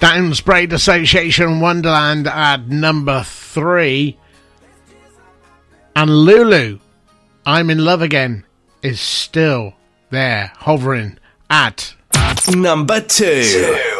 Downsbraid Association Wonderland at number 3. And Lulu, I'm in Love Again, is still there, hovering at number 2.